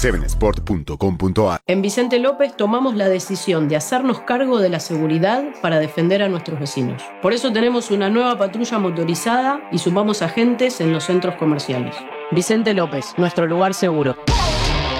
7sport.com.ar. En Vicente López tomamos la decisión de hacernos cargo de la seguridad para defender a nuestros vecinos. Por eso tenemos una nueva patrulla motorizada y sumamos agentes en los centros comerciales. Vicente López, nuestro lugar seguro.